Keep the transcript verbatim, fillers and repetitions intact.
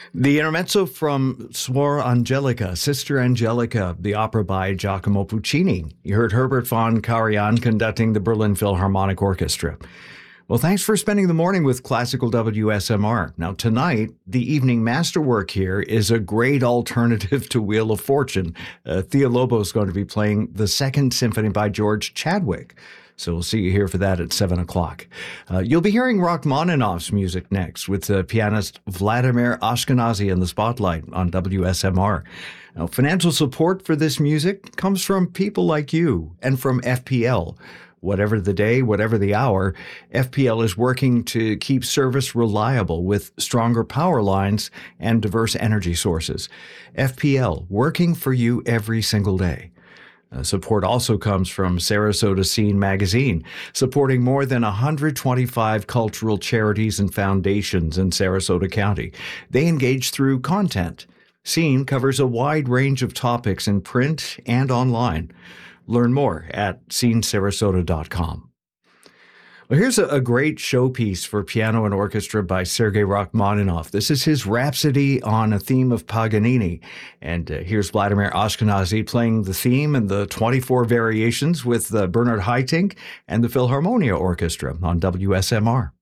The intermezzo from Suor Angelica, Sister Angelica, the opera by Giacomo Puccini. You heard Herbert von Karajan conducting the Berlin Philharmonic Orchestra. Well, thanks for spending the morning with Classical W S M R. Now, tonight, the evening masterwork here is a great alternative to Wheel of Fortune. Uh, Thea Lobo is going to be playing the Second Symphony by George Chadwick. So we'll see you here for that at seven o'clock. Uh, you'll be hearing Rachmaninoff's music next with uh, pianist Vladimir Ashkenazy in the spotlight on W S M R. Now, financial support for this music comes from people like you and from F P L. Whatever the day, whatever the hour, F P L is working to keep service reliable with stronger power lines and diverse energy sources. F P L, working for you every single day. Uh, support also comes from Sarasota Scene magazine, supporting more than one hundred twenty-five cultural charities and foundations in Sarasota County. They engage through content. Scene covers a wide range of topics in print and online. Learn more at scene sarasota dot com. Well, here's a, a great showpiece for piano and orchestra by Sergei Rachmaninoff. This is his Rhapsody on a theme of Paganini. And uh, here's Vladimir Ashkenazy playing the theme and the twenty-four variations with uh, Bernard Haitink and the Philharmonia Orchestra on W S M R.